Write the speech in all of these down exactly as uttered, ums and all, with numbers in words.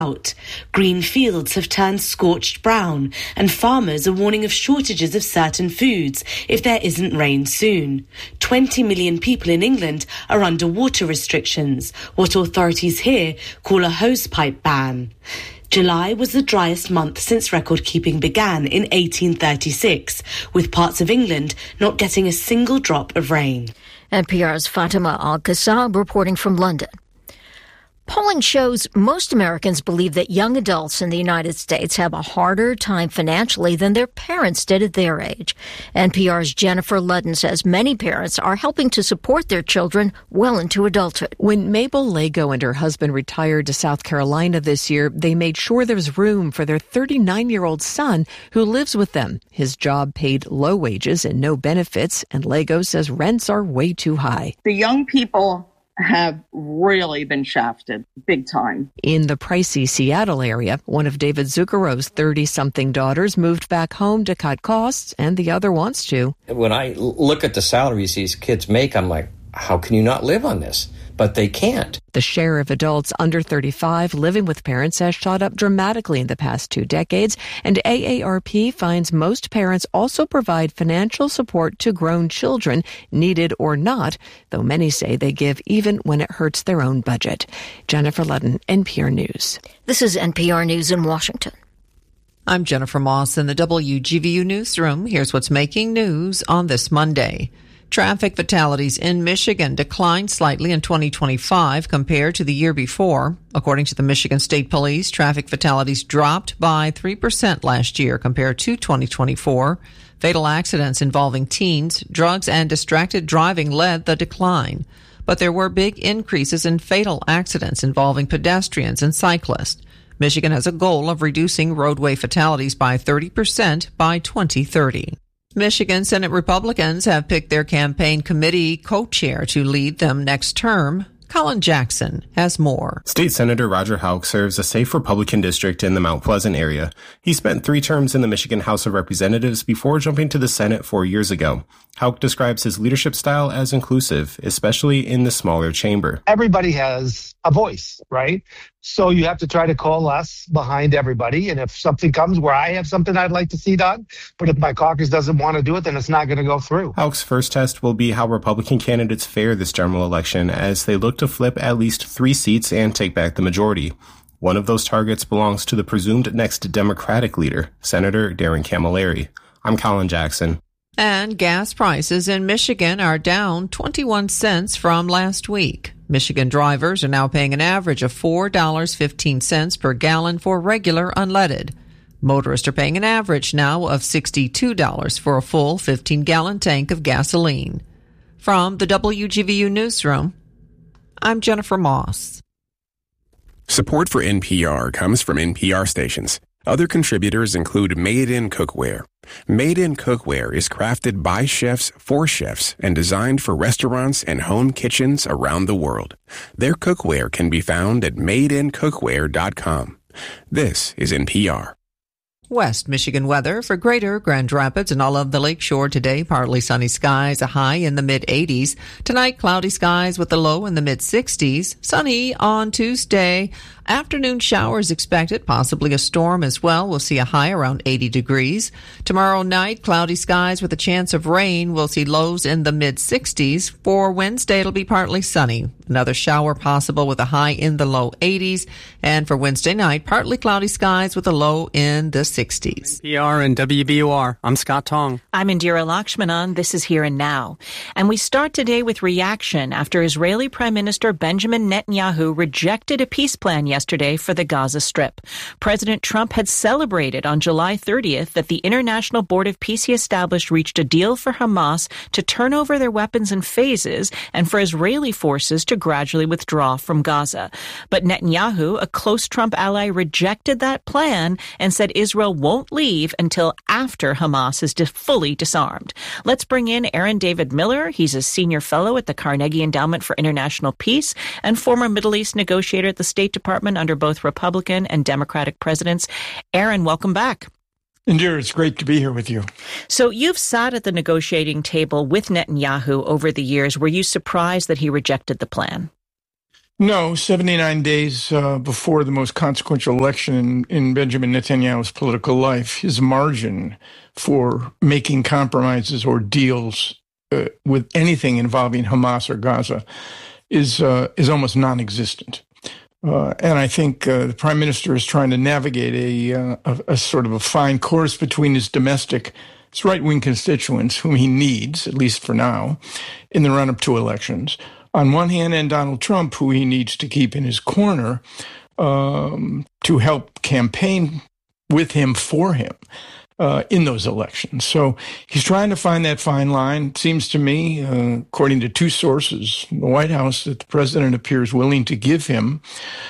out. Green fields have turned scorched brown, and farmers are warning of shortages of certain foods if there isn't rain soon. twenty million people in England are under water restrictions, what authorities here call a hosepipe ban. July was the driest month since record-keeping began in eighteen thirty-six, with parts of England not getting a single drop of rain. N P R's Fatima Al-Qassab reporting from London. Polling shows most Americans believe that young adults in the United States have a harder time financially than their parents did at their age. N P R's Jennifer Ludden says many parents are helping to support their children well into adulthood. When Mabel Lago and her husband retired to South Carolina this year, they made sure there was room for their thirty-nine-year-old son who lives with them. His job paid low wages and no benefits, and Lago says rents are way too high. The young people have really been shafted big time. In the pricey Seattle area, one of David Zuccaro's thirty-something daughters moved back home to cut costs, and the other wants to. When I look at the salaries these kids make, I'm like, how can you not live on this? But they can't. The share of adults under thirty-five living with parents has shot up dramatically in the past two decades, and A A R P finds most parents also provide financial support to grown children, needed or not, though many say they give even when it hurts their own budget. Jennifer Ludden, N P R News. This is N P R News in Washington. I'm Jennifer Moss in the W G V U newsroom. Here's what's making news on this Monday. Traffic fatalities in Michigan declined slightly in twenty twenty-five compared to the year before. According to the Michigan State Police, traffic fatalities dropped by three percent last year compared to twenty twenty-four. Fatal accidents involving teens, drugs, and distracted driving led the decline. But there were big increases in fatal accidents involving pedestrians and cyclists. Michigan has a goal of reducing roadway fatalities by thirty percent by twenty thirty. Michigan Senate Republicans have picked their campaign committee co-chair to lead them next term. Colin Jackson has more. State Senator Roger Houck serves a safe Republican district in the Mount Pleasant area. He spent three terms in the Michigan House of Representatives before jumping to the Senate four years ago. Houck describes his leadership style as inclusive, especially in the smaller chamber. Everybody has a voice, right? So you have to try to coalesce behind everybody. And if something comes where I have something I'd like to see done, but if my caucus doesn't want to do it, then it's not going to go through. Houck's first test will be how Republican candidates fare this general election as they look to flip at least three seats and take back the majority. One of those targets belongs to the presumed next Democratic leader, Senator Darren Camilleri. I'm Colin Jackson. And gas prices in Michigan are down twenty-one cents from last week. Michigan drivers are now paying an average of four dollars and fifteen cents per gallon for regular unleaded. Motorists are paying an average now of sixty-two dollars for a full fifteen-gallon tank of gasoline. From the W G V U newsroom, I'm Jennifer Moss. Support for N P R comes from N P R stations. Other contributors include Made in Cookware. Made in Cookware is crafted by chefs for chefs and designed for restaurants and home kitchens around the world. Their cookware can be found at made in cookware dot com. This is N P R. West Michigan weather for Greater Grand Rapids and all of the lakeshore today. Partly sunny skies, a high in the mid eighties. Tonight, cloudy skies with a low in the mid sixties. Sunny on Tuesday. Afternoon showers expected, possibly a storm as well. We'll see a high around eighty degrees. Tomorrow night, cloudy skies with a chance of rain. We'll see lows in the mid sixties. For Wednesday, it'll be partly sunny. Another shower possible with a high in the low eighties. And for Wednesday night, partly cloudy skies with a low in the sixties. N P R and W B U R. I'm Scott Tong. I'm Indira Lakshmanan. This is Here and Now. And we start today with reaction after Israeli Prime Minister Benjamin Netanyahu rejected a peace plan yesterday for the Gaza Strip. President Trump had celebrated on July thirtieth that the International Board of Peace he established reached a deal for Hamas to turn over their weapons in phases and for Israeli forces to gradually withdraw from Gaza. But Netanyahu, a close Trump ally, rejected that plan and said Israel won't leave until after Hamas is fully disarmed. Let's bring in Aaron David Miller. He's a senior fellow at the Carnegie Endowment for International Peace and former Middle East negotiator at the State Department under both Republican and Democratic presidents. Aaron, welcome back. Indira, it's great to be here with you. So you've sat at the negotiating table with Netanyahu over the years. Were you surprised that he rejected the plan? No, seventy-nine days uh, before the most consequential election in, in Benjamin Netanyahu's political life, his margin for making compromises or deals uh, with anything involving Hamas or Gaza is uh, is almost non-existent. Uh, and I think uh, the prime minister is trying to navigate a, uh, a, a sort of a fine course between his domestic, his right-wing constituents, whom he needs, at least for now, in the run-up to elections, on one hand, and Donald Trump, who he needs to keep in his corner um, to help campaign with him, for him, uh, in those elections. So he's trying to find that fine line. It seems to me, uh, according to two sources in the White House, that the president appears willing to give him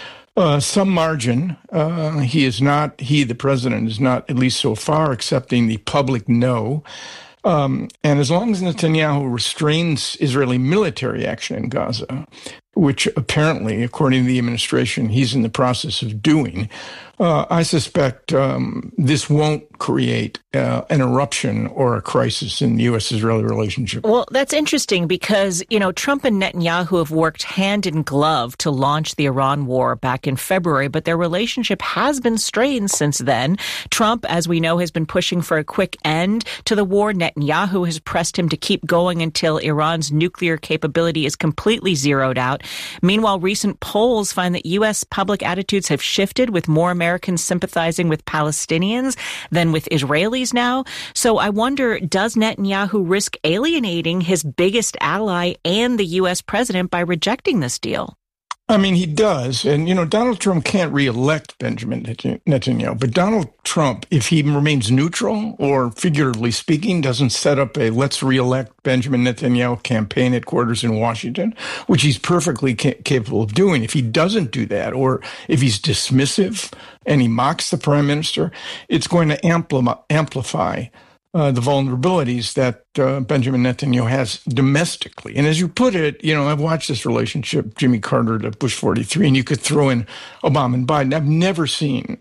uh, some margin. Uh, he is not, he, the president, is not, at least so far, accepting the public no. Um, and as long as Netanyahu restrains Israeli military action in Gaza, which apparently, according to the administration, he's in the process of doing, uh, I suspect um, this won't create uh, an eruption or a crisis in the U S Israeli relationship. Well, that's interesting because, you know, Trump and Netanyahu have worked hand in glove to launch the Iran war back in February, but their relationship has been strained since then. Trump, as we know, has been pushing for a quick end to the war. Netanyahu has pressed him to keep going until Iran's nuclear capability is completely zeroed out. Meanwhile, recent polls find that U S public attitudes have shifted, with more Americans sympathizing with Palestinians than with Israelis now. So I wonder, does Netanyahu risk alienating his biggest ally and the U S president by rejecting this deal? I mean, he does. And, you know, Donald Trump can't reelect Benjamin Netanyahu. But Donald Trump, if he remains neutral or, figuratively speaking, doesn't set up a let's reelect Benjamin Netanyahu campaign headquarters in Washington, which he's perfectly ca- capable of doing, if he doesn't do that, or if he's dismissive and he mocks the prime minister, it's going to ampli- amplify Uh, the vulnerabilities that uh, Benjamin Netanyahu has domestically. And as you put it, you know, I've watched this relationship, Jimmy Carter to Bush forty-three, and you could throw in Obama and Biden. I've never seen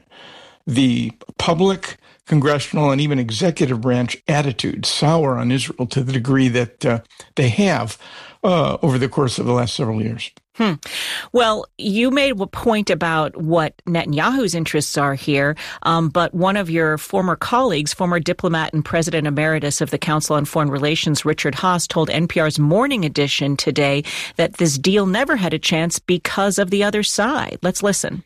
the public, congressional, and even executive branch attitude sour on Israel to the degree that uh, they have uh, over the course of the last several years. Hmm. Well, you made a point about what Netanyahu's interests are here, um, but one of your former colleagues, former diplomat and president emeritus of the Council on Foreign Relations, Richard Haass, told N P R's Morning Edition today that this deal never had a chance because of the other side. Let's listen.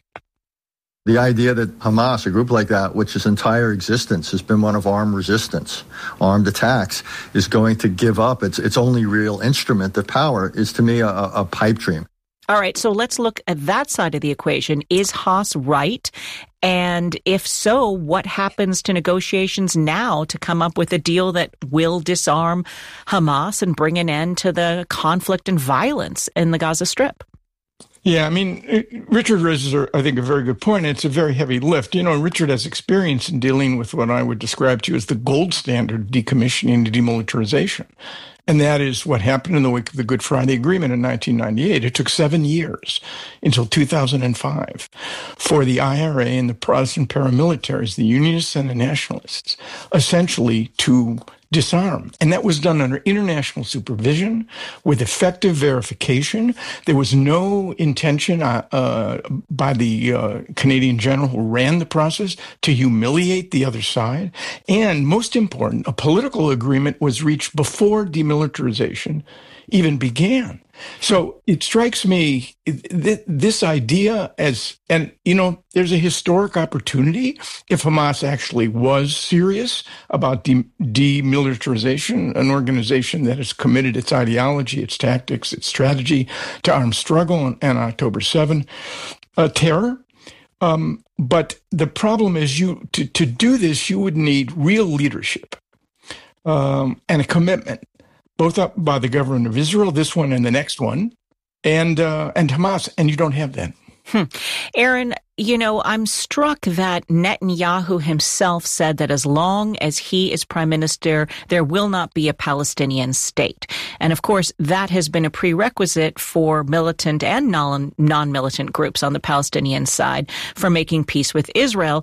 The idea that Hamas, a group like that, which its entire existence has been one of armed resistance, armed attacks, is going to give up its its only real instrument of power is, to me, a, a pipe dream. All right, so let's look at that side of the equation. Is Haass right? And if so, what happens to negotiations now to come up with a deal that will disarm Hamas and bring an end to the conflict and violence in the Gaza Strip? Yeah, I mean, Richard raises, I think, a very good point. It's a very heavy lift. You know, Richard has experience in dealing with what I would describe to you as the gold standard decommissioning and demilitarization. And that is what happened in the wake of the Good Friday Agreement in nineteen ninety-eight. It took seven years until two thousand five for the I R A and the Protestant paramilitaries, the Unionists and the Nationalists, essentially to disarm. And that was done under international supervision with effective verification. There was no intention uh, uh, by the uh, Canadian general who ran the process to humiliate the other side. And most important, a political agreement was reached before demilitarization even began. So it strikes me, th- this idea as, and, you know, there's a historic opportunity if Hamas actually was serious about de- demilitarization, an organization that has committed its ideology, its tactics, its strategy to armed struggle and, and October seventh uh, terror. Um, but the problem is you to, to do this, you would need real leadership um, and a commitment, both up by the government of Israel, this one and the next one, and uh, and Hamas, and you don't have that. Hmm. Aaron, you know, I'm struck that Netanyahu himself said that as long as he is prime minister, there will not be a Palestinian state. And of course, that has been a prerequisite for militant and non- non-militant groups on the Palestinian side for making peace with Israel.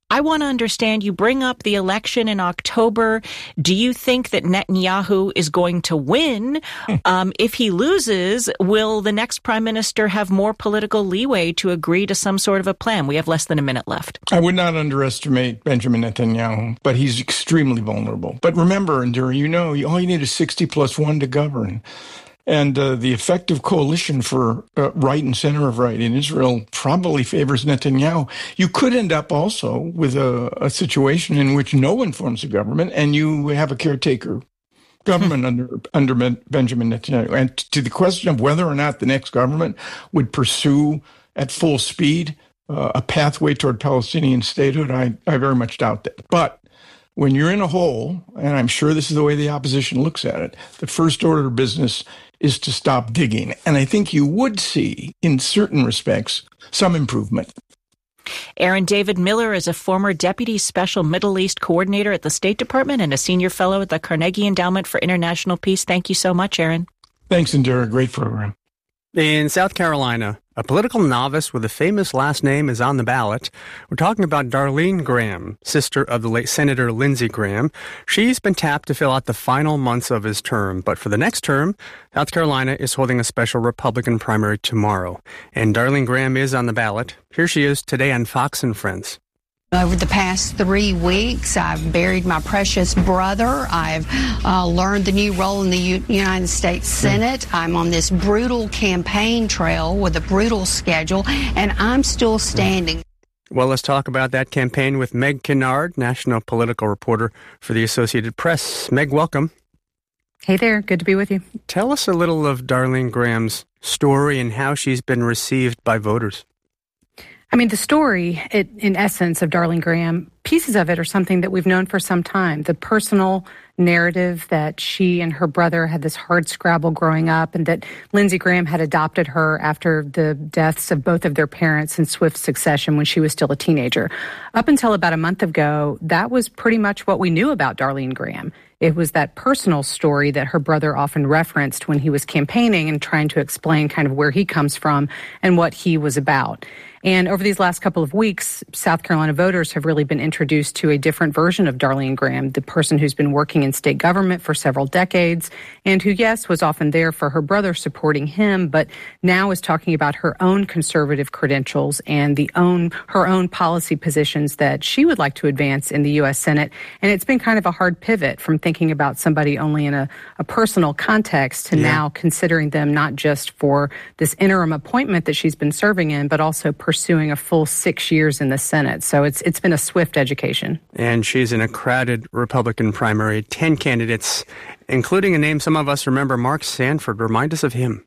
I want to understand, you bring up the election in October. Do you think that Netanyahu is going to win? um, if he loses, will the next prime minister have more political leeway to agree to some sort of a plan? We have less than a minute left. I would not underestimate Benjamin Netanyahu, but he's extremely vulnerable. But remember, Indira, you know, all you need is sixty plus one to govern. And uh, the effective coalition for uh, right and center of right in Israel probably favors Netanyahu. You could end up also with a, a situation in which no one forms a government and you have a caretaker government under under Benjamin Netanyahu. And to the question of whether or not the next government would pursue at full speed uh, a pathway toward Palestinian statehood, I, I very much doubt that. But when you're in a hole, and I'm sure this is the way the opposition looks at it, the first order of business is to stop digging. And I think you would see, in certain respects, some improvement. Aaron David Miller is a former Deputy Special Middle East Coordinator at the State Department and a Senior Fellow at the Carnegie Endowment for International Peace. Thank you so much, Aaron. Thanks, Indira. Great program. In South Carolina, a political novice with a famous last name is on the ballot. We're talking about Darlene Graham, sister of the late Senator Lindsey Graham. She's been tapped to fill out the final months of his term. But for the next term, South Carolina is holding a special Republican primary tomorrow. And Darlene Graham is on the ballot. Here she is today on Fox and Friends. Over the past three weeks, I've buried my precious brother. I've uh, learned the new role in the U- United States Senate. I'm on this brutal campaign trail with a brutal schedule, and I'm still standing. Well, let's talk about that campaign with Meg Kinnard, national political reporter for the Associated Press. Meg, welcome. Hey there. Good to be with you. Tell us a little of Darlene Graham's story and how she's been received by voters. I mean, the story, it, in essence, of Darlene Graham, pieces of it are something that we've known for some time. The personal narrative that she and her brother had this hard scrabble growing up and that Lindsey Graham had adopted her after the deaths of both of their parents in swift succession when she was still a teenager. Up until about a month ago, that was pretty much what we knew about Darlene Graham. It was that personal story that her brother often referenced when he was campaigning and trying to explain kind of where he comes from and what he was about. And over these last couple of weeks, South Carolina voters have really been introduced to a different version of Darlene Graham, the person who's been working in state government for several decades and who, yes, was often there for her brother supporting him, but now is talking about her own conservative credentials and the own her own policy positions that she would like to advance in the U S Senate. And it's been kind of a hard pivot from thinking about somebody only in a, a personal context to yeah. now considering them not just for this interim appointment that she's been serving in, but also pursuing a full six years in the Senate. So it's it's been a swift education. And she's in a crowded Republican primary, ten candidates, including a name some of us remember, Mark Sanford. Remind us of him.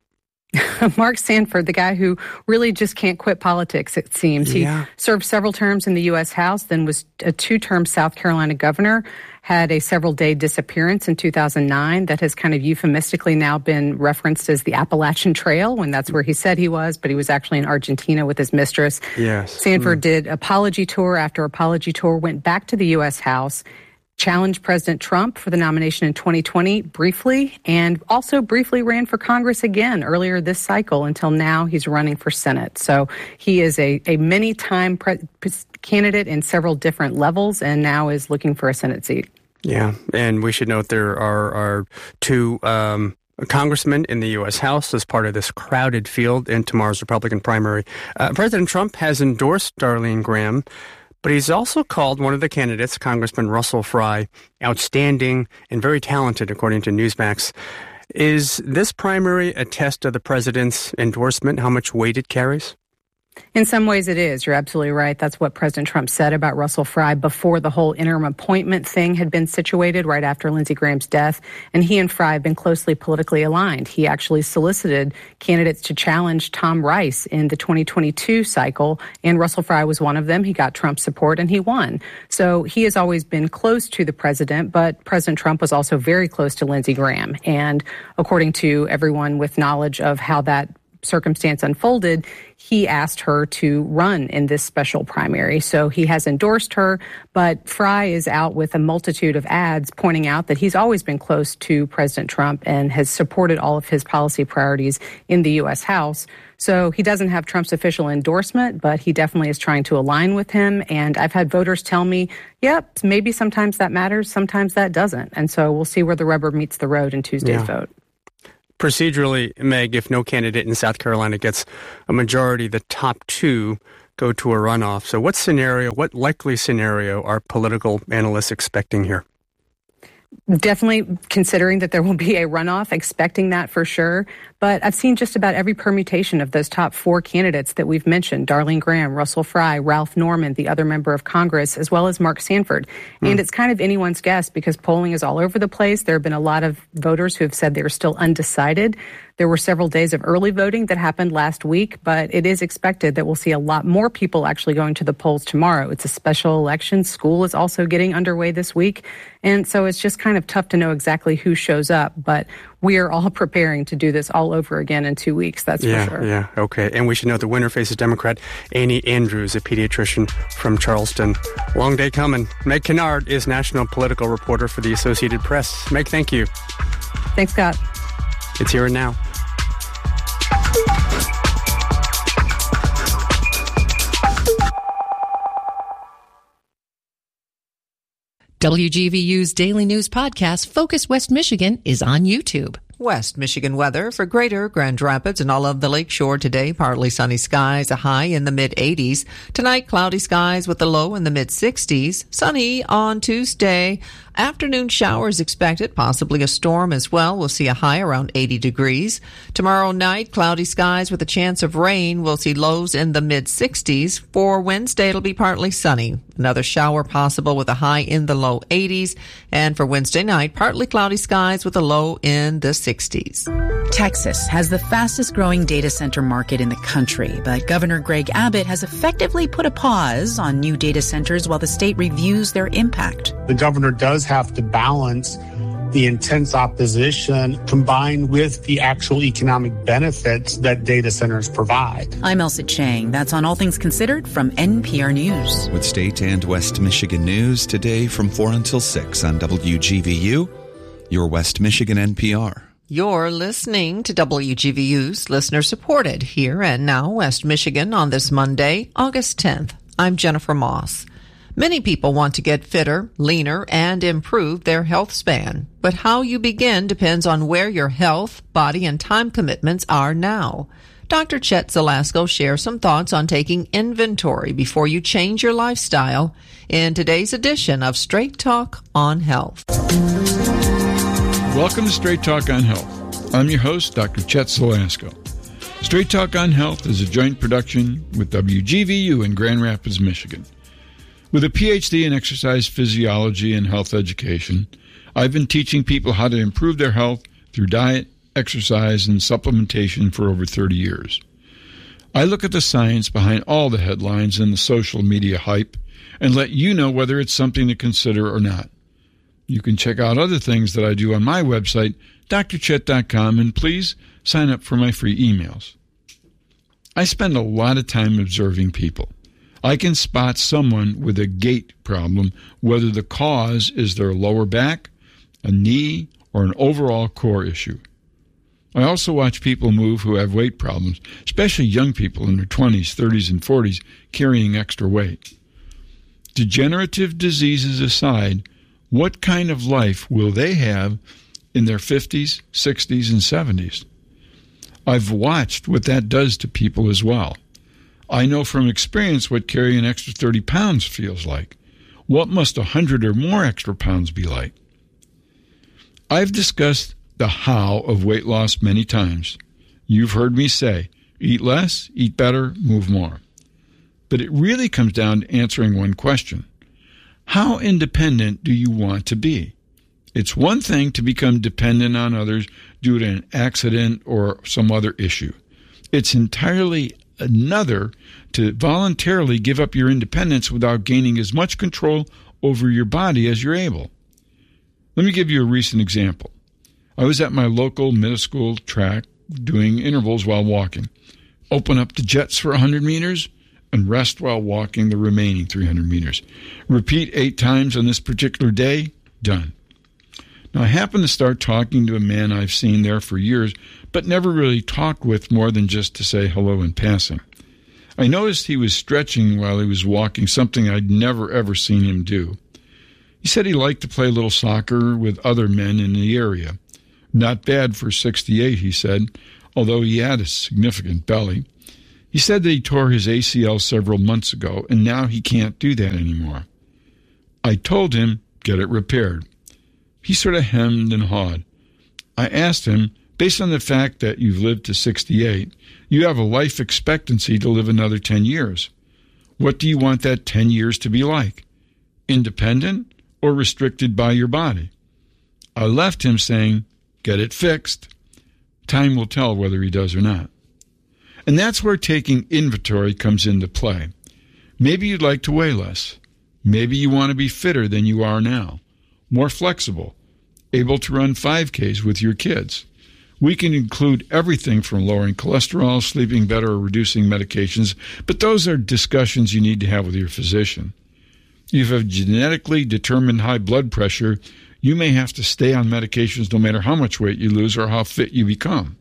Mark Sanford, the guy who really just can't quit politics, it seems. Yeah. He served several terms in the U S House, then was a two-term South Carolina governor, had a several-day disappearance in two thousand nine that has kind of euphemistically now been referenced as the Appalachian Trail, when that's where he said he was, but he was actually in Argentina with his mistress. Yes. Sanford mm. did apology tour after apology tour, went back to the U S House, challenged President Trump for the nomination in twenty twenty briefly, and also briefly ran for Congress again earlier this cycle until now he's running for Senate. So he is a, a many-time pre- candidate in several different levels and now is looking for a Senate seat. Yeah, and we should note there are, are two um, congressmen in the U S House as part of this crowded field in tomorrow's Republican primary. Uh, President Trump has endorsed Darlene Graham, but he's also called one of the candidates, Congressman Russell Fry, outstanding and very talented, according to Newsmax. Is this primary a test of the president's endorsement, how much weight it carries? In some ways it is. You're absolutely right. That's what President Trump said about Russell Fry before the whole interim appointment thing had been situated right after Lindsey Graham's death. And he and Fry have been closely politically aligned. He actually solicited candidates to challenge Tom Rice in the twenty twenty-two cycle, and Russell Fry was one of them. He got Trump's support and he won. So he has always been close to the president, but President Trump was also very close to Lindsey Graham. And according to everyone with knowledge of how that circumstance unfolded, he asked her to run in this special primary. So he has endorsed her, but Frey is out with a multitude of ads pointing out that he's always been close to President Trump and has supported all of his policy priorities in the U S House. So he doesn't have Trump's official endorsement, but he definitely is trying to align with him. And I've had voters tell me, yep, maybe sometimes that matters, sometimes that doesn't. And so we'll see where the rubber meets the road in Tuesday's yeah. vote. Procedurally, Meg, if no candidate in South Carolina gets a majority, the top two go to a runoff. So what scenario, what likely scenario are political analysts expecting here? Definitely considering that there will be a runoff, expecting that for sure. But I've seen just about every permutation of those top four candidates that we've mentioned, Darlene Graham, Russell Frey, Ralph Norman, the other member of Congress, as well as Mark Sanford. Mm. And it's kind of anyone's guess because polling is all over the place. There have been a lot of voters who have said they were still undecided. There were several days of early voting that happened last week, but it is expected that we'll see a lot more people actually going to the polls tomorrow. It's a special election. School is also getting underway this week. And so it's just kind of tough to know exactly who shows up, but we are all preparing to do this all over again in two weeks, that's yeah, for sure. Yeah, okay. And we should note the winner faces Democrat Annie Andrews, a pediatrician from Charleston. Long day coming. Meg Kinnard is national political reporter for the Associated Press. Meg, thank you. Thanks, Scott. It's Here and Now. W G V U's daily news podcast, Focus West Michigan, is on YouTube. West Michigan weather for Greater Grand Rapids and all of the lakeshore today. Partly sunny skies, a high in the mid eighties. Tonight, cloudy skies with a low in the mid sixties. Sunny on Tuesday. Afternoon showers expected, possibly a storm as well. We'll see a high around eighty degrees. Tomorrow night, cloudy skies with a chance of rain. We'll see lows in the mid sixties. For Wednesday, it'll be partly sunny. Another shower possible with a high in the low eighties. And for Wednesday night, partly cloudy skies with a low in the sixties. Texas has the fastest growing data center market in the country, but Governor Greg Abbott has effectively put a pause on new data centers while the state reviews their impact. The governor does have to balance the intense opposition combined with the actual economic benefits that data centers provide. I'm Elsa Chang. That's on All Things Considered from N P R News. With state and West Michigan news today from four until six on W G V U, your West Michigan N P R. You're listening to W G V U's listener-supported Here and Now West Michigan on this Monday, August tenth. I'm Jennifer Moss. Many people want to get fitter, leaner, and improve their health span. But how you begin depends on where your health, body, and time commitments are now. Doctor Chet Zalasko shares some thoughts on taking inventory before you change your lifestyle in today's edition of Straight Talk on Health. Welcome to Straight Talk on Health. I'm your host, Doctor Chet Zalasko. Straight Talk on Health is a joint production with W G V U in Grand Rapids, Michigan. With a P H D in exercise physiology and health education, I've been teaching people how to improve their health through diet, exercise, and supplementation for over thirty years. I look at the science behind all the headlines and the social media hype and let you know whether it's something to consider or not. You can check out other things that I do on my website, D R chet dot com, and please sign up for my free emails. I spend a lot of time observing people. I can spot someone with a gait problem, whether the cause is their lower back, a knee, or an overall core issue. I also watch people move who have weight problems, especially young people in their twenties, thirties, and forties carrying extra weight. Degenerative diseases aside, what kind of life will they have in their fifties, sixties, and seventies? I've watched what that does to people as well. I know from experience what carrying an extra thirty pounds feels like. What must one hundred or more extra pounds be like? I've discussed the how of weight loss many times. You've heard me say, eat less, eat better, move more. But it really comes down to answering one question. How independent do you want to be? It's one thing to become dependent on others due to an accident or some other issue. It's entirely another to voluntarily give up your independence without gaining as much control over your body as you're able. Let me give you a recent example. I was at my local middle school track doing intervals while walking. Open up the jets for one hundred meters and rest while walking the remaining three hundred meters. Repeat eight times on this particular day. Done. Now, I happened to start talking to a man I've seen there for years, but never really talked with more than just to say hello in passing. I noticed he was stretching while he was walking, something I'd never, ever seen him do. He said he liked to play a little soccer with other men in the area. Not bad for sixty-eight, he said, although he had a significant belly. He said that he tore his A C L several months ago, and now he can't do that anymore. I told him, get it repaired. He sort of hemmed and hawed. I asked him, based on the fact that you've lived to sixty-eight, you have a life expectancy to live another ten years. What do you want that ten years to be like? Independent or restricted by your body? I left him saying, get it fixed. Time will tell whether he does or not. And that's where taking inventory comes into play. Maybe you'd like to weigh less. Maybe you want to be fitter than you are now, more flexible, able to run five Ks with your kids. We can include everything from lowering cholesterol, sleeping better, or reducing medications, but those are discussions you need to have with your physician. If you have genetically determined high blood pressure, you may have to stay on medications no matter how much weight you lose or how fit you become.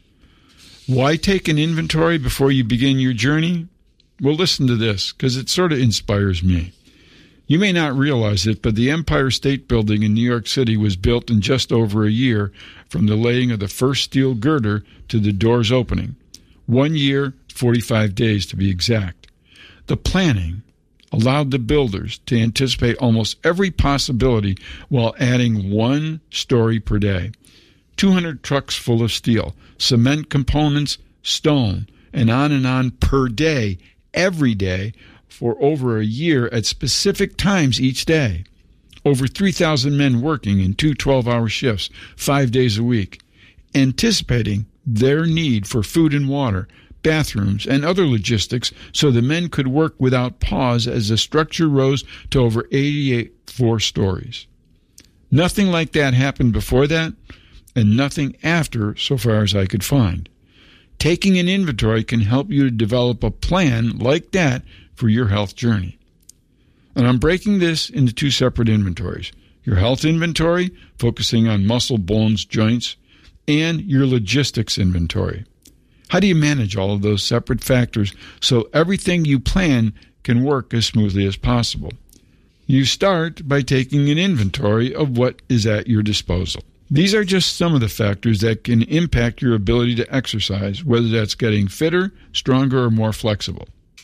Why take an inventory before you begin your journey? Well, listen to this, because it sort of inspires me. You may not realize it, but the Empire State Building in New York City was built in just over a year from the laying of the first steel girder to the doors opening. One year, forty-five days to be exact. The planning allowed the builders to anticipate almost every possibility while adding one story per day. two hundred trucks full of steel, cement components, stone, and on and on per day, every day, for over a year at specific times each day. Over three thousand men working in two twelve-hour shifts, five days a week, anticipating their need for food and water, bathrooms, and other logistics so the men could work without pause as the structure rose to over eighty-eight floor stories. Nothing like that happened before that, and nothing after, so far as I could find. Taking an inventory can help you to develop a plan like that for your health journey. And I'm breaking this into two separate inventories. Your health inventory, focusing on muscle, bones, joints, and your logistics inventory. How do you manage all of those separate factors so everything you plan can work as smoothly as possible? You start by taking an inventory of what is at your disposal. These are just some of the factors that can impact your ability to exercise, whether that's getting fitter, stronger, or more flexible.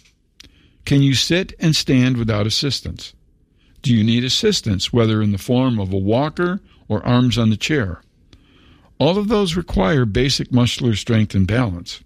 Can you sit and stand without assistance? Do you need assistance, whether in the form of a walker or arms on the chair? All of those require basic muscular strength and balance.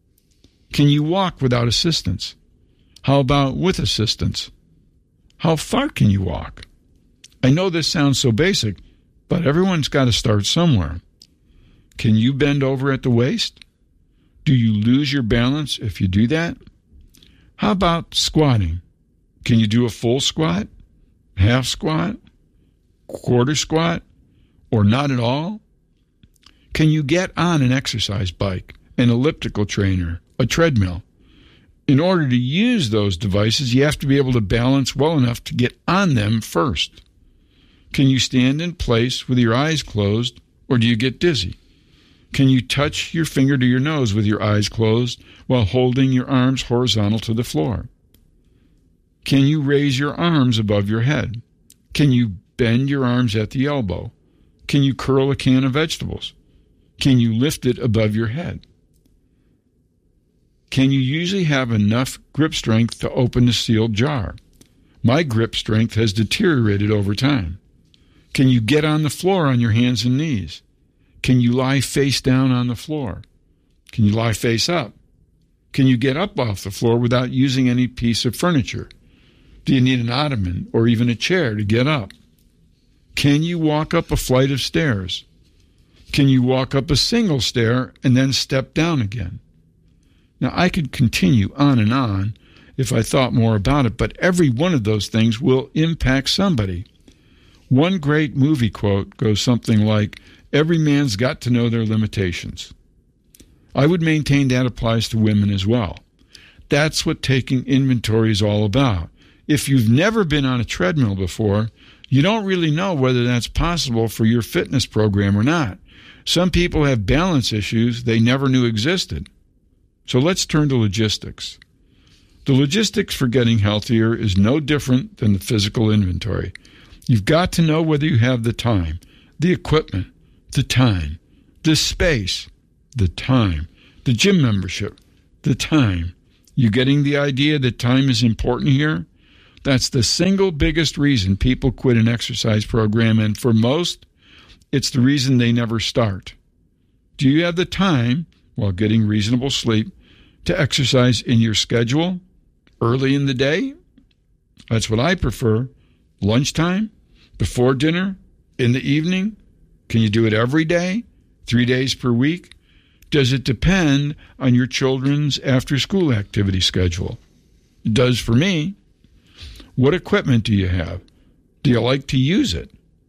Can you walk without assistance? How about with assistance? How far can you walk? I know this sounds so basic, but everyone's got to start somewhere. Can you bend over at the waist? Do you lose your balance if you do that? How about squatting? Can you do a full squat, half squat, quarter squat, or not at all? Can you get on an exercise bike, an elliptical trainer, a treadmill? In order to use those devices, you have to be able to balance well enough to get on them first. Can you stand in place with your eyes closed, or do you get dizzy? Can you touch your finger to your nose with your eyes closed while holding your arms horizontal to the floor? Can you raise your arms above your head? Can you bend your arms at the elbow? Can you curl a can of vegetables? Can you lift it above your head? Can you usually have enough grip strength to open a sealed jar? My grip strength has deteriorated over time. Can you get on the floor on your hands and knees? Can you lie face down on the floor? Can you lie face up? Can you get up off the floor without using any piece of furniture? Do you need an ottoman or even a chair to get up? Can you walk up a flight of stairs? Can you walk up a single stair and then step down again? Now, I could continue on and on if I thought more about it, but every one of those things will impact somebody. One great movie quote goes something like, "Every man's got to know their limitations." I would maintain that applies to women as well. That's what taking inventory is all about. If you've never been on a treadmill before, you don't really know whether that's possible for your fitness program or not. Some people have balance issues they never knew existed. So let's turn to logistics. The logistics for getting healthier is no different than the physical inventory. You've got to know whether you have the time, the equipment, the time, the space, the time, the gym membership, the time. You getting the idea that time is important here? That's the single biggest reason people quit an exercise program, and for most, it's the reason they never start. Do you have the time, while getting reasonable sleep, to exercise in your schedule? Early in the day? That's what I prefer. Lunchtime? Before dinner? In the evening? Can you do it every day? Three days per week? Does it depend on your children's after-school activity schedule? It does for me. What equipment do you have? Do you like to use it?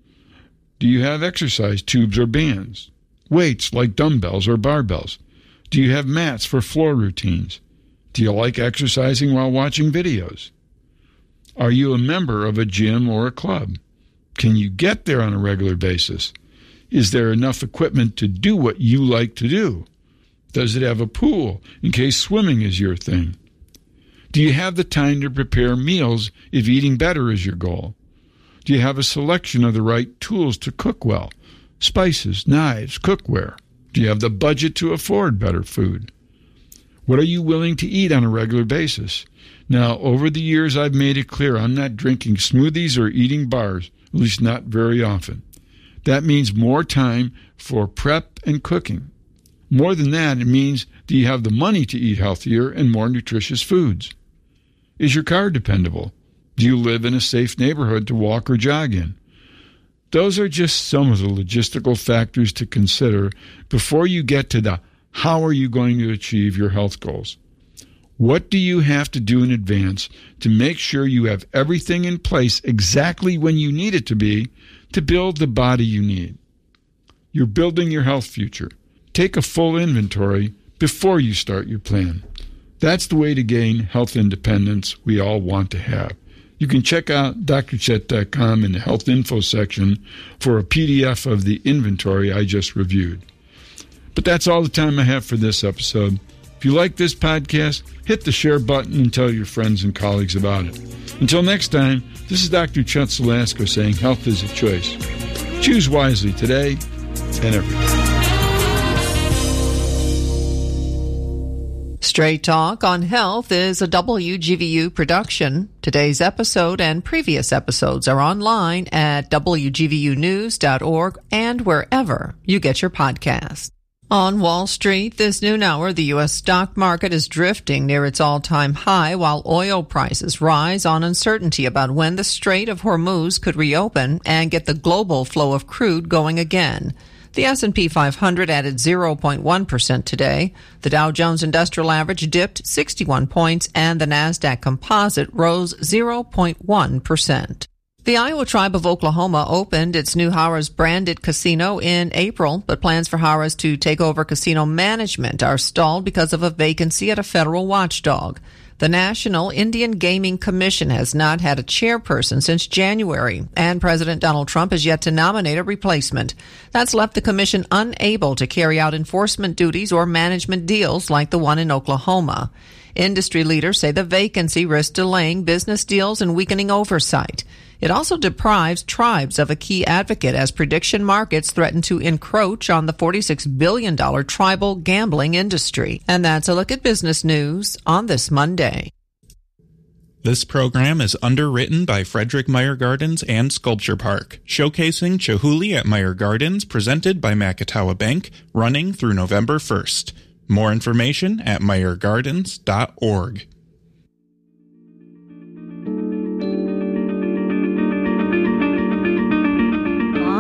Do you have exercise tubes or bands? Weights like dumbbells or barbells? Do you have mats for floor routines? Do you like exercising while watching videos? Are you a member of a gym or a club? Can you get there on a regular basis? Is there enough equipment to do what you like to do? Does it have a pool in case swimming is your thing? Do you have the time to prepare meals if eating better is your goal? Do you have a selection of the right tools to cook well? Spices, knives, cookware. Do you have the budget to afford better food? What are you willing to eat on a regular basis? Now, over the years, I've made it clear I'm not drinking smoothies or eating bars, at least not very often. That means more time for prep and cooking. More than that, it means, do you have the money to eat healthier and more nutritious foods? Is your car dependable? Do you live in a safe neighborhood to walk or jog in? Those are just some of the logistical factors to consider before you get to the how are you going to achieve your health goals. What do you have to do in advance to make sure you have everything in place exactly when you need it to be to build the body you need? You're building your health future. Take a full inventory before you start your plan. That's the way to gain health independence we all want to have. You can check out D R chet dot com in the health info section for a P D F of the inventory I just reviewed. But that's all the time I have for this episode. If you like this podcast, hit the share button and tell your friends and colleagues about it. Until next time, this is Doctor Chet Zalasko saying health is a choice. Choose wisely today and every day. Straight Talk on Health is a W G V U production. Today's episode and previous episodes are online at W G V U news dot org and wherever you get your podcasts. On Wall Street this noon hour, the U S stock market is drifting near its all-time high while oil prices rise on uncertainty about when the Strait of Hormuz could reopen and get the global flow of crude going again. The S and P five hundred added zero point one percent today. The Dow Jones Industrial Average dipped sixty-one points and the NASDAQ Composite rose zero point one percent. The Iowa Tribe of Oklahoma opened its new Harrah's-branded casino in April, but plans for Harrah's to take over casino management are stalled because of a vacancy at a federal watchdog. The National Indian Gaming Commission has not had a chairperson since January, and President Donald Trump has yet to nominate a replacement. That's left the commission unable to carry out enforcement duties or management deals like the one in Oklahoma. Industry leaders say the vacancy risks delaying business deals and weakening oversight. It also deprives tribes of a key advocate as prediction markets threaten to encroach on the forty-six billion dollars tribal gambling industry. And that's a look at business news on this Monday. This program is underwritten by Frederick Meyer Gardens and Sculpture Park, showcasing Chihuly at Meyer Gardens, presented by Macatawa Bank, running through November first. More information at meyer gardens dot org.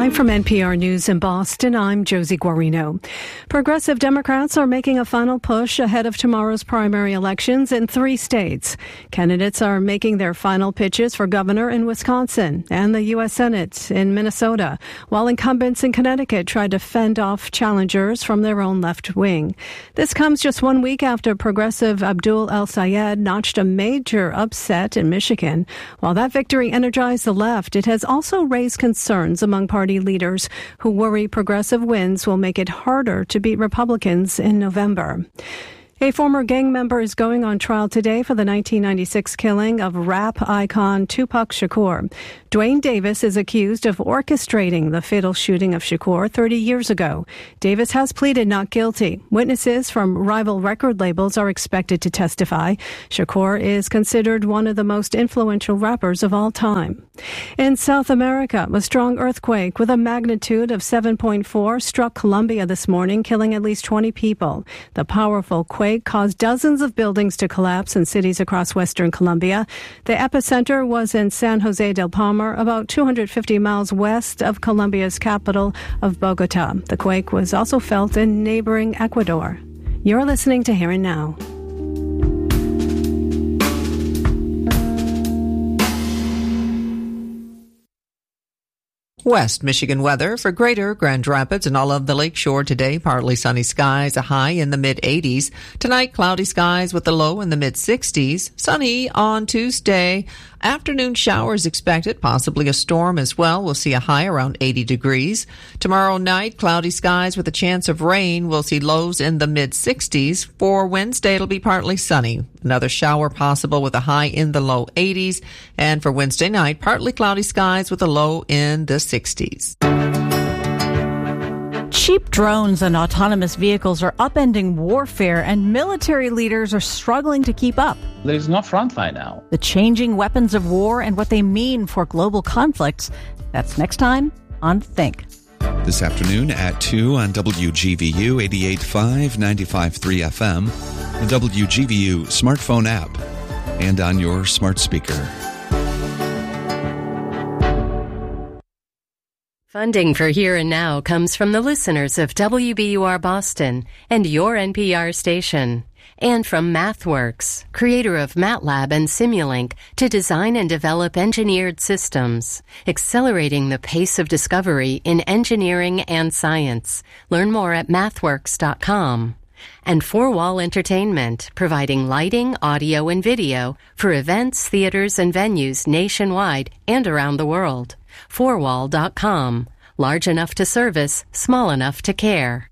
Live from N P R News in Boston, I'm Josie Guarino. Progressive Democrats are making a final push ahead of tomorrow's primary elections in three states. Candidates are making their final pitches for governor in Wisconsin and the U S Senate in Minnesota, while incumbents in Connecticut try to fend off challengers from their own left wing. This comes just one week after progressive Abdul El-Sayed notched a major upset in Michigan. While that victory energized the left, it has also raised concerns among party leaders who worry progressive wins will make it harder to beat Republicans in November. A former gang member is going on trial today for the nineteen ninety-six killing of rap icon Tupac Shakur. Dwayne Davis is accused of orchestrating the fatal shooting of Shakur thirty years ago. Davis has pleaded not guilty. Witnesses from rival record labels are expected to testify. Shakur is considered one of the most influential rappers of all time. In South America, a strong earthquake with a magnitude of seven point four struck Colombia this morning, killing at least twenty people. The powerful quake caused dozens of buildings to collapse in cities across western Colombia. The epicenter was in San Jose del Palmar, about two hundred fifty miles west of Colombia's capital of Bogota. The quake was also felt in neighboring Ecuador. You're listening to Here and Now. West Michigan weather for Greater Grand Rapids and all of the lakeshore today. Partly sunny skies, a high in the mid eighties. Tonight, cloudy skies with a low in the mid sixties. Sunny on Tuesday. Afternoon showers expected, possibly a storm as well. We'll see a high around eighty degrees. Tomorrow night, cloudy skies with a chance of rain. We'll see lows in the mid sixties. For Wednesday, it'll be partly sunny. Another shower possible with a high in the low eighties. And for Wednesday night, partly cloudy skies with a low in the sixties. Cheap drones and autonomous vehicles are upending warfare, and military leaders are struggling to keep up. There's no front line now. The changing weapons of war and what they mean for global conflicts. That's next time on Think. This afternoon at two on W G V U eighty-eight point five, ninety-five point three F M, the W G V U smartphone app, and on your smart speaker. Funding for Here and Now comes from the listeners of W B U R Boston and your N P R station, and from MathWorks, creator of MATLAB and Simulink, to design and develop engineered systems, accelerating the pace of discovery in engineering and science. Learn more at mathworks dot com. And Four Wall Entertainment, providing lighting, audio, and video for events, theaters, and venues nationwide and around the world. four wall dot com. Large enough to service, small enough to care.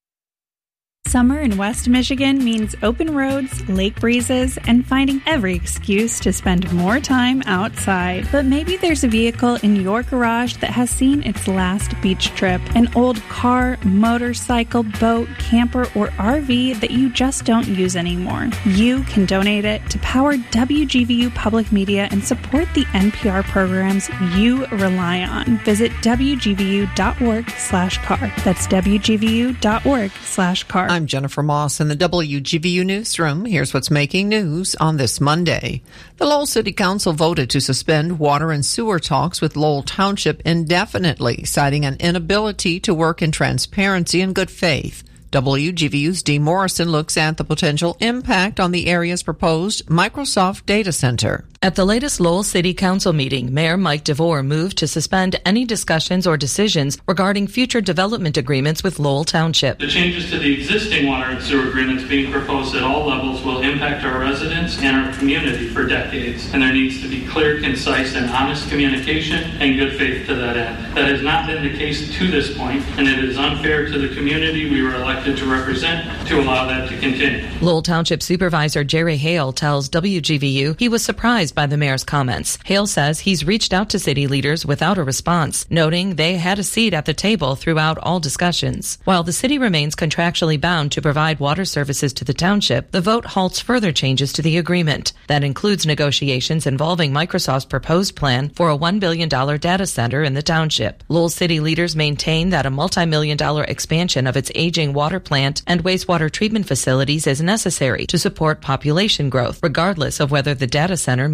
Summer in West Michigan means open roads, lake breezes, and finding every excuse to spend more time outside. But maybe there's a vehicle in your garage that has seen its last beach trip. An old car, motorcycle, boat, camper, or R V that you just don't use anymore. You can donate it to power W G V U Public Media and support the N P R programs you rely on. Visit W G V U dot org slash car. That's W G V U dot org slash car. I'm Jennifer Moss in the W G V U newsroom. Here's what's making news on this Monday. The Lowell City Council voted to suspend water and sewer talks with Lowell Township indefinitely, citing an inability to work in transparency and good faith. W G V U's Dee Morrison looks at the potential impact on the area's proposed Microsoft data center. At the latest Lowell City Council meeting, Mayor Mike DeVore moved to suspend any discussions or decisions regarding future development agreements with Lowell Township. The changes to the existing water and sewer agreements being proposed at all levels will impact our residents and our community for decades, and there needs to be clear, concise, and honest communication and good faith to that end. That has not been the case to this point, and it is unfair to the community we were elected to represent to allow that to continue. Lowell Township Supervisor Jerry Hale tells W G V U he was surprised by the mayor's comments. Hale says he's reached out to city leaders without a response, noting they had a seat at the table throughout all discussions. While the city remains contractually bound to provide water services to the township, the vote halts further changes to the agreement. That includes negotiations involving Microsoft's proposed plan for a one billion dollars data center in the township. Lowell city leaders maintain that a multi-million dollar expansion of its aging water plant and wastewater treatment facilities is necessary to support population growth, regardless of whether the data center moves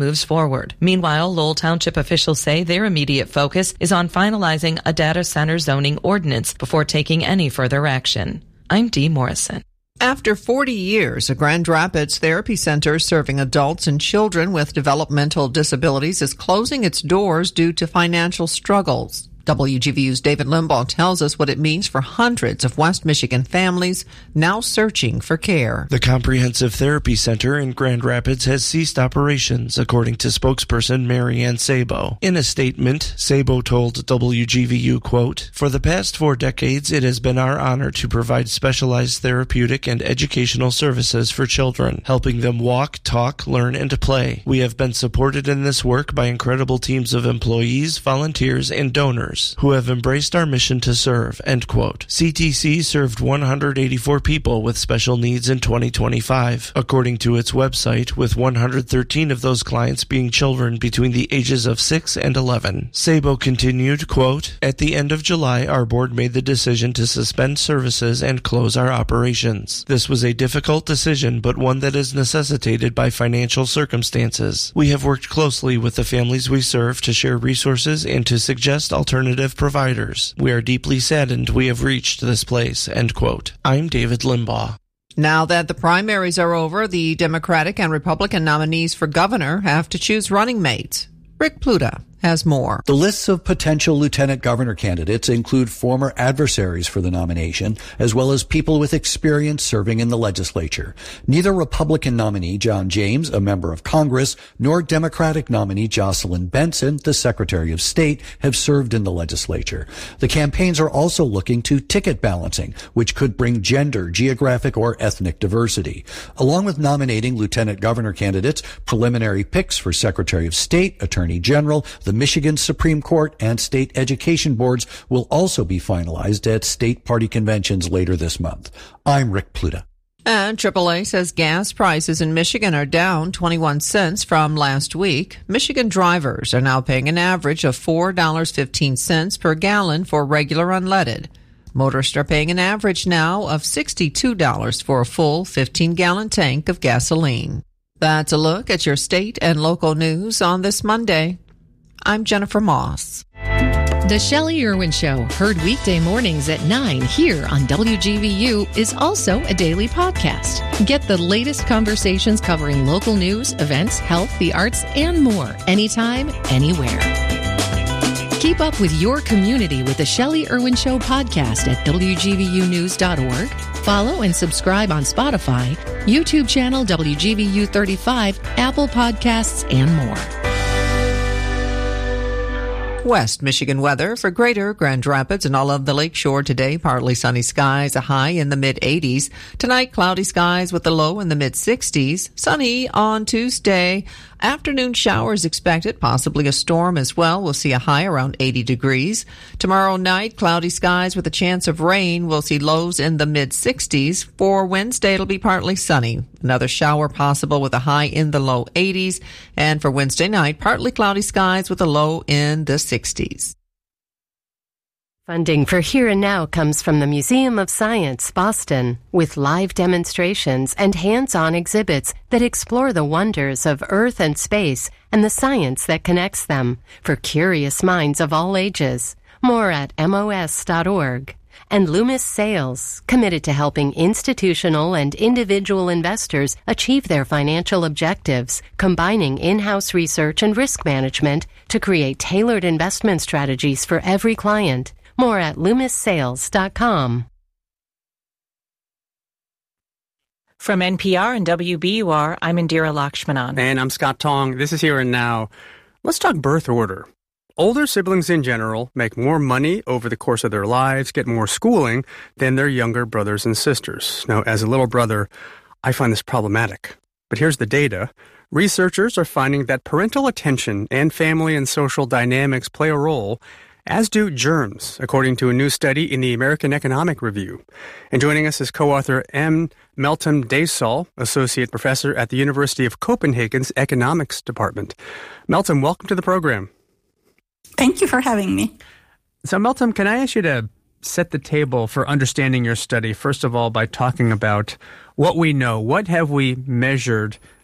moves forward. Meanwhile, Lowell Township officials say their immediate focus is on finalizing a data center zoning ordinance before taking any further action. I'm Dee Morrison. After forty years, a Grand Rapids Therapy Center serving adults and children with developmental disabilities is closing its doors due to financial struggles. W G V U's David Limbaugh tells us what it means for hundreds of West Michigan families now searching for care. The Comprehensive Therapy Center in Grand Rapids has ceased operations, according to spokesperson Marianne Sabo. In a statement, Sabo told W G V U, quote, "For the past four decades, it has been our honor to provide specialized therapeutic and educational services for children, helping them walk, talk, learn, and play. We have been supported in this work by incredible teams of employees, volunteers, and donors who have embraced our mission to serve," end quote. C T C served one hundred eighty-four people with special needs in twenty twenty-five, according to its website, with one hundred thirteen of those clients being children between the ages of six and eleven. Sabo continued, quote, "At the end of July, our board made the decision to suspend services and close our operations. This was a difficult decision, but one that is necessitated by financial circumstances. We have worked closely with the families we serve to share resources and to suggest alternatives providers. We are deeply saddened we have reached this place," end quote. I'm David Limbaugh. Now that the primaries are over, the Democratic and Republican nominees for governor have to choose running mates. Rick Pluta has more. The lists of potential lieutenant governor candidates include former adversaries for the nomination, as well as people with experience serving in the legislature. Neither Republican nominee John James, a member of Congress, nor Democratic nominee Jocelyn Benson, the Secretary of State, have served in the legislature. The campaigns are also looking to ticket balancing, which could bring gender, geographic, or ethnic diversity. Along with nominating lieutenant governor candidates, preliminary picks for Secretary of State, Attorney General, the Michigan Supreme Court, and state education boards will also be finalized at state party conventions later this month. I'm Rick Pluta. And triple A says gas prices in Michigan are down twenty-one cents from last week. Michigan drivers are now paying an average of four dollars and fifteen cents per gallon for regular unleaded. Motorists are paying an average now of sixty-two dollars for a full fifteen-gallon tank of gasoline. That's a look at your state and local news on this Monday. I'm Jennifer Moss. The Shelley Irwin Show, heard weekday mornings at nine here on W G V U, is also a daily podcast. Get the latest conversations covering local news, events, health, the arts, and more, anytime, anywhere. Keep up with your community with the Shelley Irwin Show podcast at W G V U news dot org. Follow and subscribe on Spotify, YouTube channel W G V U thirty-five, Apple Podcasts, and more. West Michigan weather for Greater Grand Rapids and all of the lakeshore today. Partly sunny skies, a high in the mid eighties. Tonight, cloudy skies with a low in the mid sixties. Sunny on Tuesday. Afternoon showers expected, possibly a storm as well. We'll see a high around eighty degrees. Tomorrow night, cloudy skies with a chance of rain. We'll see lows in the mid sixties. For Wednesday, it'll be partly sunny. Another shower possible with a high in the low eighties. And for Wednesday night, partly cloudy skies with a low in the sixties. Funding for Here and Now comes from the Museum of Science, Boston, with live demonstrations and hands-on exhibits that explore the wonders of Earth and space and the science that connects them for curious minds of all ages. More at M O S dot org. And Loomis Sales, committed to helping institutional and individual investors achieve their financial objectives, combining in-house research and risk management to create tailored investment strategies for every client. More at loomis sales dot com. From N P R and W B U R, I'm Indira Lakshmanan. And I'm Scott Tong. This is Here and Now. Let's talk birth order. Older siblings in general make more money over the course of their lives, get more schooling than their younger brothers and sisters. Now, as a little brother, I find this problematic. But here's the data. Researchers are finding that parental attention and family and social dynamics play a role, as do germs, according to a new study in the American Economic Review. And joining us is co-author M. Meltem Desaul, associate professor at the University of Copenhagen's Economics Department. Meltem, welcome to the program. Thank you for having me. So, Meltem, can I ask you to set the table for understanding your study, first of all, by talking about what we know. What have we measured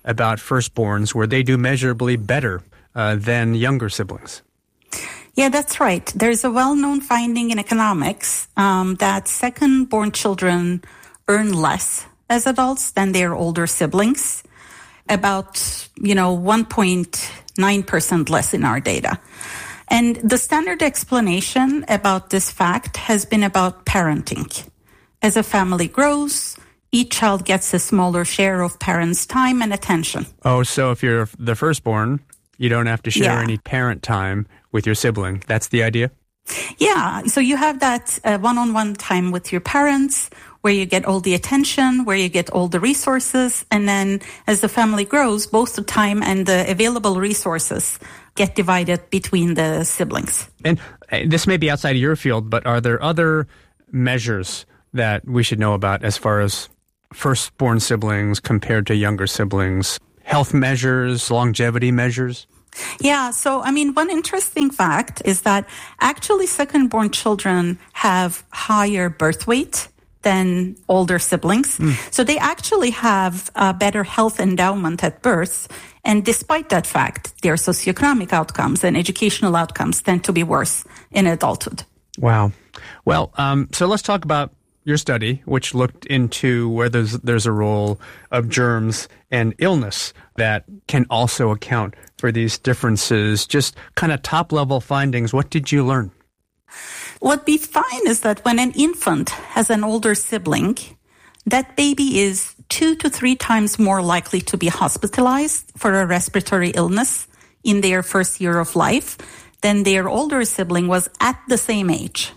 about firstborns where they do measurably better uh, than younger siblings. Yeah, that's right. There's a well-known finding in economics um, that second-born children earn less as adults than their older siblings, about, you know, one point nine percent less in our data. And the standard explanation about this fact has been about parenting. As a family grows, each child gets a smaller share of parents' time and attention. Oh, so if you're the firstborn, you don't have to share Yeah. any parent time with your sibling. That's the idea? Yeah, so you have that uh, one-on-one time with your parents where you get all the attention, where you get all the resources, and then as the family grows, both the time and the available resources get divided between the siblings. And uh, this may be outside of your field, but are there other measures that we should know about as far as firstborn siblings compared to younger siblings? Health measures, longevity measures? Yeah, so I mean, one interesting fact is that actually second-born children have higher birth weight than older siblings. Mm. So they actually have a better health endowment at birth. And despite that fact, their socioeconomic outcomes and educational outcomes tend to be worse in adulthood. Wow. Well, um, so let's talk about your study, which looked into whether there's, there's a role of germs and illness that can also account for these differences. Just kind of top-level findings. What did you learn? What we find is that when an infant has an older sibling, that baby is two to three times more likely to be hospitalized for a respiratory illness in their first year of life than their older sibling was at the same age.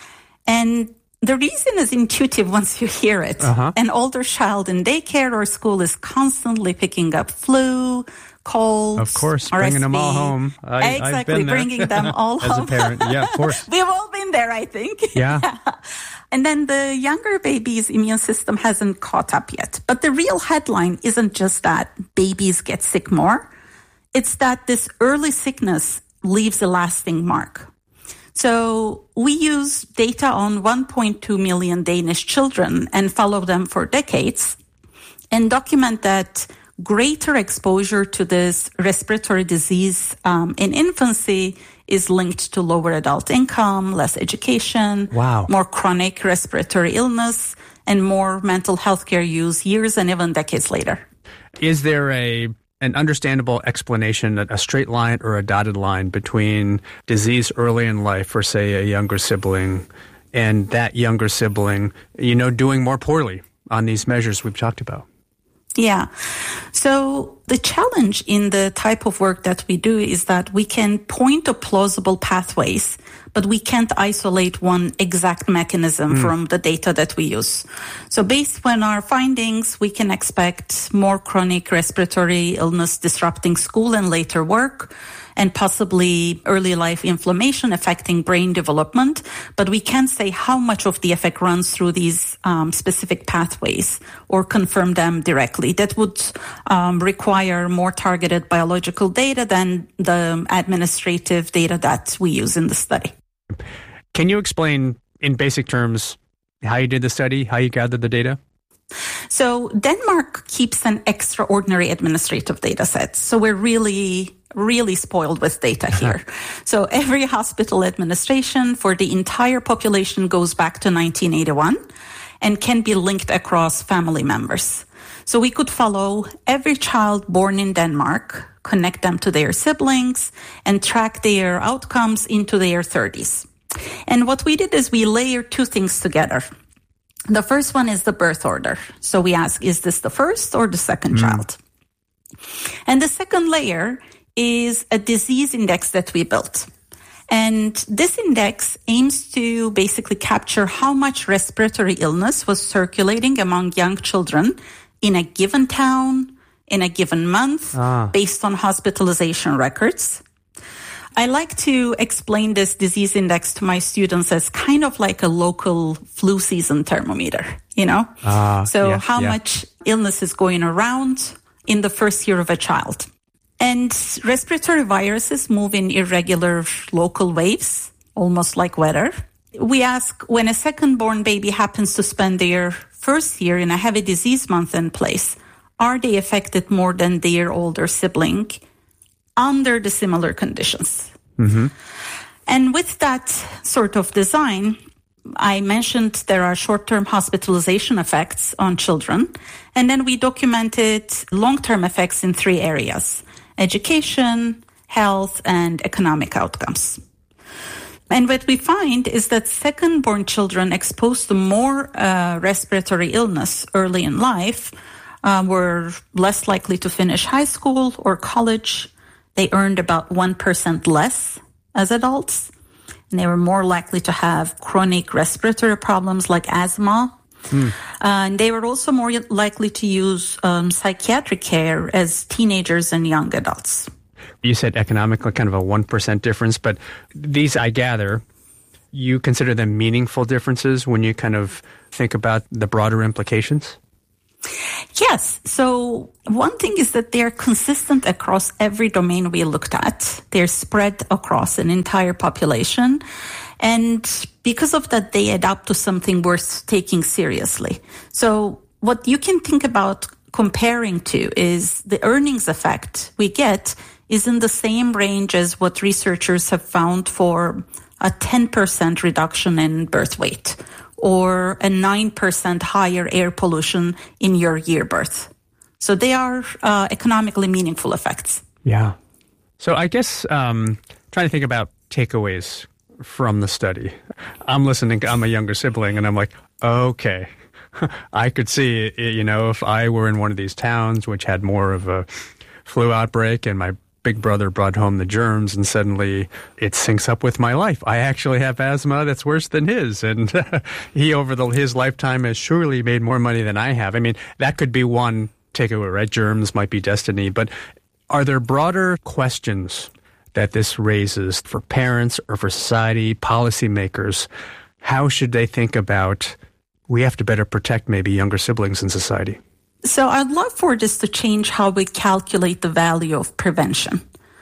And the reason is intuitive once you hear it. Uh-huh. An older child in daycare or school is constantly picking up flu, colds, of course, R S V. Bringing them all home. I, exactly, I've been there. Bringing them all As home. a parent, yeah, of course. We've all been there, I think. Yeah. yeah. And then the younger baby's immune system hasn't caught up yet. But the real headline isn't just that babies get sick more. It's that this early sickness leaves a lasting mark. So we use data on one point two million Danish children and follow them for decades and document that greater exposure to this respiratory disease um, in infancy is linked to lower adult income, less education, wow. more chronic respiratory illness, and more mental health care use years and even decades later. Is there a an understandable explanation, a straight line or a dotted line between disease early in life for, say, a younger sibling and that younger sibling, you know, doing more poorly on these measures we've talked about? Yeah. So the challenge in the type of work that we do is that we can point to plausible pathways, but we can't isolate one exact mechanism mm. from the data that we use. So based on our findings, we can expect more chronic respiratory illness disrupting school and later work, and possibly early life inflammation affecting brain development. But we can't say how much of the effect runs through these um, specific pathways or confirm them directly. That would um, require more targeted biological data than the administrative data that we use in the study. Can you explain in basic terms how you did the study, how you gathered the data? So Denmark keeps an extraordinary administrative data set. So we're really, really spoiled with data here. So every hospital administration for the entire population goes back to nineteen eighty-one and can be linked across family members. So we could follow every child born in Denmark, connect them to their siblings, and track their outcomes into their thirties. And what we did is we layered two things together. The first one is the birth order. So we ask, is this the first or the second mm. child? And the second layer is a disease index that we built. And this index aims to basically capture how much respiratory illness was circulating among young children in a given town, in a given month, ah. based on hospitalization records. I like to explain this disease index to my students as kind of like a local flu season thermometer, you know? Uh, so yeah, how yeah. much illness is going around in the first year of a child. And respiratory viruses move in irregular local waves, almost like weather. We ask, when a second-born baby happens to spend their first year in a heavy disease month and place, are they affected more than their older sibling under the similar conditions? Mm-hmm. And with that sort of design, I mentioned there are short-term hospitalization effects on children, and then we documented long-term effects in three areas: education, health, and economic outcomes. And what we find is that second-born children exposed to more uh, respiratory illness early in life uh, were less likely to finish high school or college. They earned about one percent less as adults. And they were more likely to have chronic respiratory problems like asthma. Mm. Uh, and they were also more likely to use um, psychiatric care as teenagers and young adults. You said economically kind of a one percent difference, but these, I gather, you consider them meaningful differences when you kind of think about the broader implications? Yes. So one thing is that they're consistent across every domain we looked at. They're spread across an entire population. And because of that, they add up to something worth taking seriously. So what you can think about comparing to is the earnings effect we get is in the same range as what researchers have found for a ten percent reduction in birth weight, or a nine percent higher air pollution in your year birth. So they are uh, economically meaningful effects. Yeah. So I guess um, trying to think about takeaways from the study. I'm listening, I'm a younger sibling, and I'm like, okay, I could see, you know, if I were in one of these towns which had more of a flu outbreak and my big brother brought home the germs and suddenly it syncs up with my life. I actually have asthma that's worse than his. And he, over the, his lifetime, has surely made more money than I have. I mean, that could be one takeaway, right? Germs might be destiny. But are there broader questions that this raises for parents or for society, policymakers? How should they think about, we have to better protect maybe younger siblings in society? So I'd love for this to change how we calculate the value of prevention.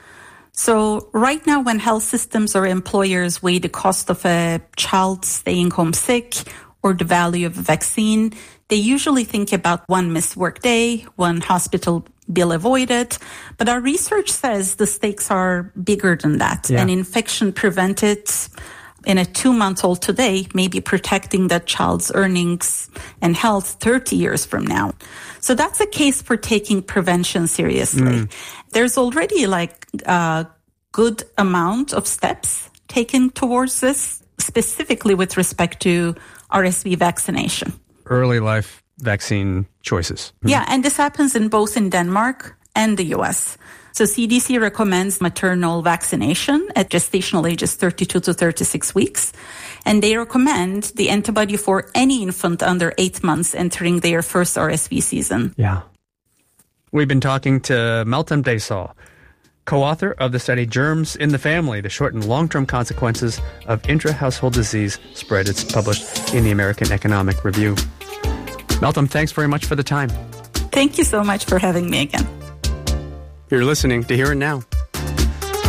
So right now, when health systems or employers weigh the cost of a child staying home sick or the value of a vaccine, they usually think about one missed work day, one hospital bill avoided. But our research says the stakes are bigger than that. Yeah. An infection prevented in a two-month-old today may be protecting that child's earnings and health thirty years from now. So that's a case for taking prevention seriously. Mm. There's already like a good amount of steps taken towards this, specifically with respect to R S V vaccination. Early life vaccine choices. Mm. Yeah, and this happens in both in Denmark and the U S. So C D C recommends maternal vaccination at gestational ages thirty-two to thirty-six weeks. And they recommend the antibody for any infant under eight months entering their first R S V season. Yeah. We've been talking to Meltem Desaul, co-author of the study Germs in the Family, the short and long-term consequences of intra-household disease spread. It's published in the American Economic Review. Meltem, thanks very much for the time. Thank you so much for having me again. You're listening to Here and Now.